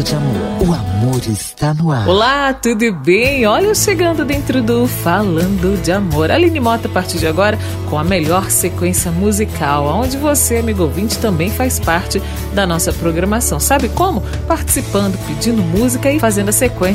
Falando de Amor. O amor está no ar. Olá, tudo bem? Olha eu chegando dentro do Falando de Amor. Aline Mota, a partir de agora, com a melhor sequência musical, onde você, amigo ouvinte, também faz parte da nossa programação. Sabe como? Participando, pedindo música e fazendo a sequência